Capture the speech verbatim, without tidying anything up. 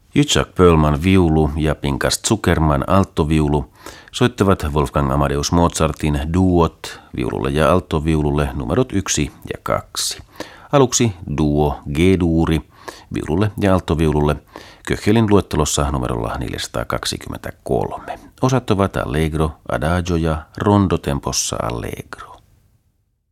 Itzhak Perlman viulu ja Pinkas Zukerman alttoviulu soittavat Wolfgang Amadeus Mozartin duot viululle ja alttoviululle numerot yksi ja kaksi. Aluksi duo G-duuri viululle ja alttoviululle Köchelin luettelossa numerolla neljäsataakaksikymmentäkolme. Osat ovat allegro, adagio ja rondo tempossa allegro.